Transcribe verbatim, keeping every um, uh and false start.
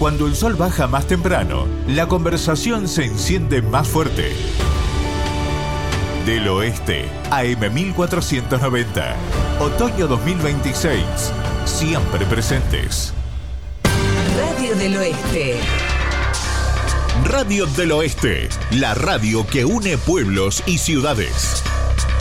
Cuando el sol baja más temprano, la conversación se enciende más fuerte. Del Oeste, A M mil cuatrocientos noventa. Otoño dos mil veintiséis. Siempre presentes. Radio del Oeste. Radio del Oeste, la radio que une pueblos y ciudades.